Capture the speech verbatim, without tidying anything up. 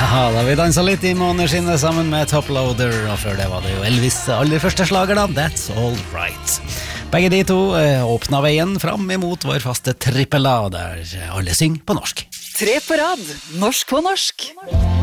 Ja, da vi danset litt i måneskinnet sammen med Toploader, og før det var det jo Elvis aller første slager da, That's All Right. Begge de to eh, åpnet veien fram imot vår faste trippel A, der alle synger på norsk. Tre på rad, norsk på norsk.